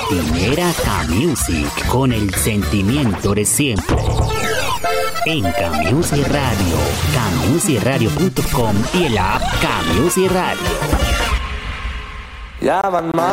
Matinera K-Music, con el sentimiento de siempre. En K-Music Radio, kmusicradio.com y el app K-Music Radio. Ya van más